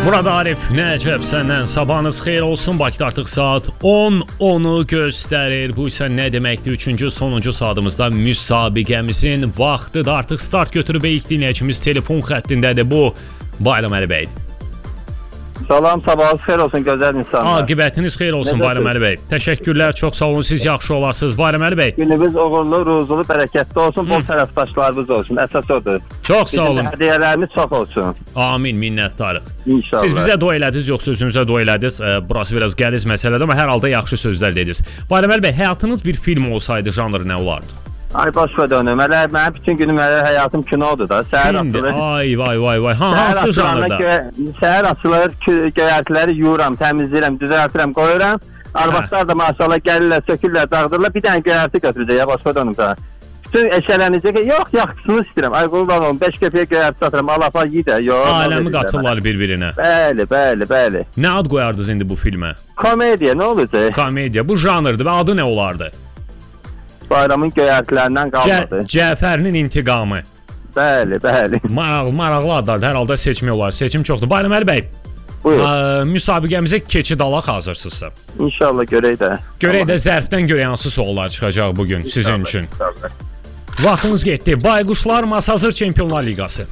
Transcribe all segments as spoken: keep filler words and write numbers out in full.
Murad Arif, Nəcəb səndən sabahınız xeyir olsun. Bakıda artıq saat on onu göstərir. Bu isə nə deməkdir? Üçüncü, sonuncu saatımızda müsabiqəmizin vaxtıdır. Artıq start götürüb ilk dinləyicimiz telefon xəttindədir. Bu Bayram Əli bəy. Salam, sabahınız xeyir olsun gözəl insanlar. Aqibətiniz xeyir olsun Bayram Əli bəy. Təşəkkürlər, çox sağ olun, siz yaxşı olasınız Bayram Əli bəy. Gününüz uğurlu, ruzulu, bərəkətli olsun, bol tərəfdaşlarınız olsun. Əsas odur. Çox sağ olun. Bizim hədiyələrimiz çox olsun. Amin, minnətdarıq. İnşallah. Siz bizə dua elədiniz, yoxsa özünüzə dua elədiniz? E, burası biraz qəliz məsələdir, amma hər halda yaxşı sözlər dediniz. Bayram Əli bəy, həyatınız bir film olsaydı janrı nə olardı? Ay başqa dönüm. Hələ mənim bütün günüm, hələ həyatım kinodur da. Səhər açılır. Ay vay vay vay. Ha, hansı janrda? Səhər açılır, göyərtiləri yuyuram, təmizləyirəm, düzəltirəm, qoyuram. Arvadlar da maşallah gəlirlər, sökürlər, dağıdırlar. Bir dənə göyərti götürəcək ya başqa dönüm da. Bütün eşələnəcək ki, yox, yaxşısını istəyirəm. Ay qurban olum, beş qəpiyə göyərti satıram, Allah apar yiy də. Aləmi qatırlar bir-birinə. Bəli, bəli, bəli. Nə ad qoyardınız indi bu filmə? Komediya, nə olacaq? Komediya, bu janrdır və adı nə olardı? Bayramın göyərtilərindən qalmadı. Cə Cəfərinin intiqamı. Bəli, bəli. Maraqlı, maraqlı adlardır. Hər halda seçmək olar. Seçim çoxdur. Bayram Əli bəy. Buyur. Müsabiqəmizə keçid alaq hazırsınızsa. İnşallah görək də. Görək də zərfdən görə hansı suallar çıxacaq bugün sizin üçün. Vaxtınız getdi. Bayquşlar Masazır Çempionlar Liqası.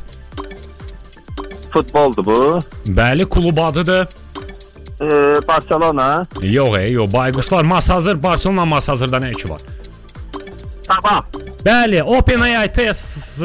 Futboldur bu. Bəli, klub adıdır. Ee, Barcelona. Yox, ey, yox. Bayquşlar Masazır, Barcelona Masazırda nə işi var? Sabah. Bəli, OpenAI test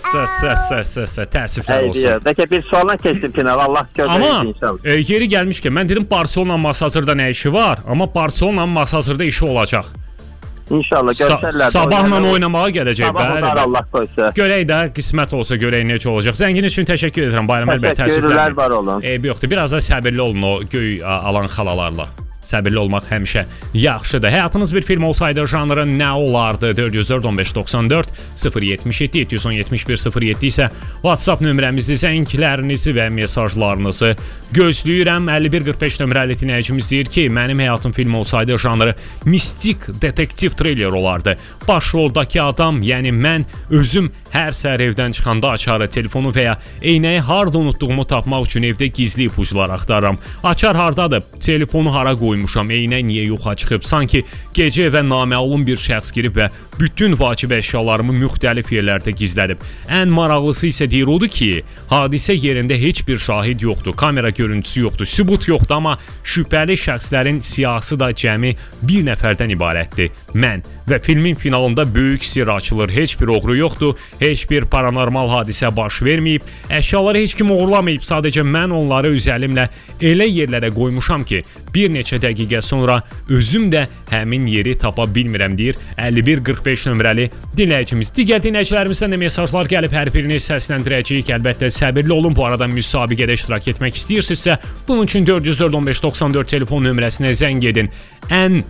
təəssüflər olsun. Bəlkə bir sualla keçdim final, Allah görəcək inşallah. Amma e, yeri gəlmişkən, mən dedim Barcelona Masazırda nə işi var, amma Barcelona Masazırda işi olacaq. İnşallah görsərlər. Sa sabahla oynamağa gələcək. Sabah bəli, Allah qoysa. Görək də, qismət olsa görək necə olacaq. Zəngin üçün təşəkkür edirəm Bayram Əli bəy, təşəkkürlər var olun. Eybi yoxdur, biraz da səbirli olun o göy alan xalalarla. Səbirli olmaq həmişə yaxşıdır. Həyatınız bir film olsaydı janrı nə olardı? dörd yüz dörd on beş doxsan dörd sıfır yetmiş yeddi yeddi yüz on yetmiş bir sıfır yeddi isə WhatsApp nömrəmizi, zənglərinizi və mesajlarınızı gözləyirəm. əlli bir qırx beş nömrəli dinləyicimiz deyir ki, mənim həyatım film olsaydı janrı mistik detektiv treyler olardı. Başroldakı adam, yəni mən özüm hər səhər evdən çıxanda açarı, telefonu və ya eynəyi harda unutduğumu tapmaq üçün evdə gizli ipucular axtarıram. Açar hardadır? Telefonu hara qoymuşam? Eynək niyə yoxa çıxıb? Sanki gecə evə naməlum bir şəxs girib və bütün vacib əşyalarımı müxtəlif yerlərdə gizlədib. Ən maraqlısı isə deyir odur ki, hadisə yerində heç bir şahid yoxdur, kamera görüntüsü yoxdur, sübut yoxdur, amma şübhəli şəxslərin siyahısı da cəmi bir nəfərdən ibarətdir. Mən. Və filmin finalında böyük sirr açılır. Heç bir oğru yoxdur, heç bir paranormal hadisə baş verməyib, əşyaları heç kim oğurlamayıb, sadəcə mən onları öz əlimlə elə yerlərə qoymuşam ki, bir neçə dəqiqə sonra özüm də həmin yeri tapa bilmirəm, deyir əlli bir qırx beş nömrəli dinləyicimiz. Digər dinləyicilərimizdən də mesajlar gəlib, hər birini səsləndirəcəyik. Əlbəttə səbirli olun. Bu arada müsabiqədə iştirak etmək istəyirsinizsə, bunun üçün dörd yüz dörd on beş doxsan dörd telefon nömrəsinə zəng edin. Ən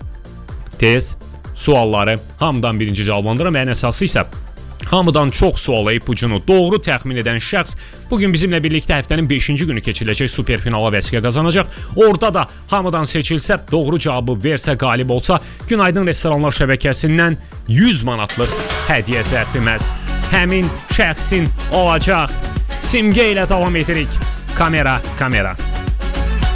tez sualları hamıdan birinci cavablandıram. Ən əsası isə hamıdan çox suala ipucunu doğru təxmin edən şəxs bugün bizimlə birlikdə həftənin beşinci günü keçiriləcək superfinala vəsiqə qazanacaq. Orada da hamıdan seçilsə, doğru cavabı versə, qalib olsa, Günaydın Restoranlar şəbəkəsindən yüz manatlıq hədiyyə zərfimiz həmin şəxsin olacaq. Simgə ilə davam edirik. Kamera, kamera.